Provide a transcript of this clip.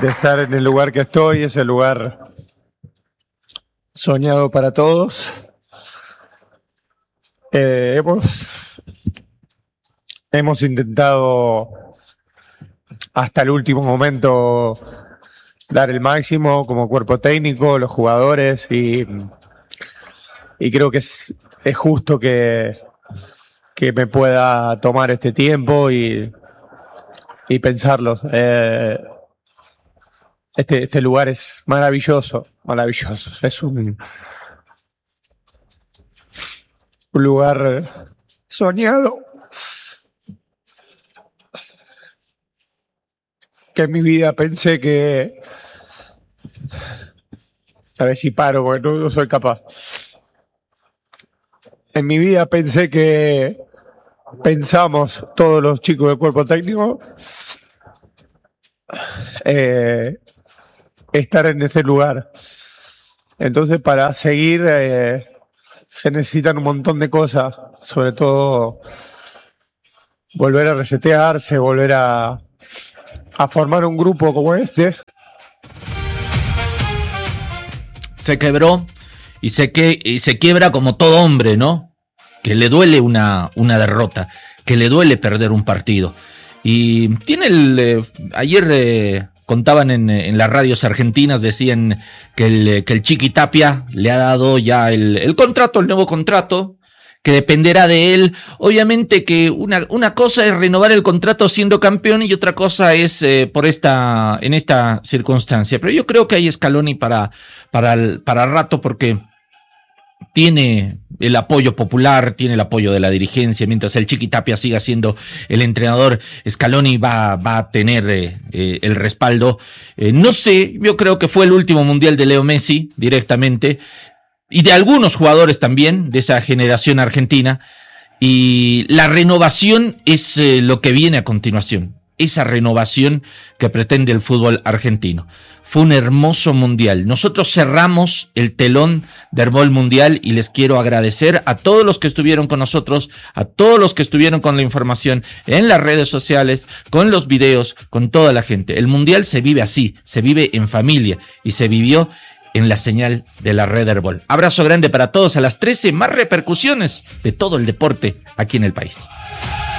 de estar en el lugar que estoy, es el lugar soñado para todos. Hemos intentado hasta el último momento dar el máximo como cuerpo técnico, los jugadores, y creo que es justo que me pueda tomar este tiempo y pensarlo. Este lugar es maravilloso. Es un lugar soñado que en mi vida pensé que... A ver si paro, porque no soy capaz. En mi vida pensamos todos los chicos del cuerpo técnico estar en ese lugar. Entonces, para seguir se necesitan un montón de cosas, sobre todo volver a resetearse, volver a formar un grupo como este. Se quebró y se quiebra como todo hombre, ¿no? Que le duele una derrota, que le duele perder un partido. Y tiene ayer contaban en las radios argentinas, decían que el Chiqui Tapia le ha dado ya el contrato, el nuevo contrato, que dependerá de él. Obviamente que una cosa es renovar el contrato siendo campeón y otra cosa es en esta circunstancia. Pero yo creo que hay Scaloni para rato, porque tiene el apoyo popular, tiene el apoyo de la dirigencia. Mientras el Chiqui Tapia siga siendo el entrenador, Scaloni va a tener el respaldo. No sé, yo creo que fue el último mundial de Leo Messi directamente, y de algunos jugadores también de esa generación argentina, y la renovación es lo que viene a continuación, esa renovación que pretende el fútbol argentino. Fue un hermoso mundial. Nosotros cerramos el telón de Herbol Mundial y les quiero agradecer a todos los que estuvieron con nosotros, a todos los que estuvieron con la información en las redes sociales, con los videos, con toda la gente. El mundial se vive así, se vive en familia y se vivió en la señal de la red Herbol. Abrazo grande para todos. A las 13, más repercusiones de todo el deporte aquí en el país.